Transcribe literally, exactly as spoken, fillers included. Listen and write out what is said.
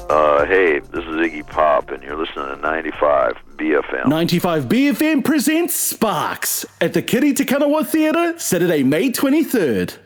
Uh, hey, this is Iggy Pop, and you're listening to ninety-five B F M. ninety-five B F M presents Sparks at the Kiri Te Kanawa Theatre, Saturday, May twenty-third.